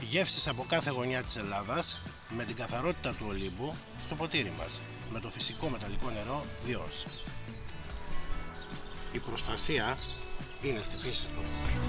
Γεύσεις από κάθε γωνιά της Ελλάδας, με την καθαρότητα του Ολύμπου στο ποτήρι μας, με το φυσικό μεταλλικό νερό Διός. Η προστασία είναι στη φύση του.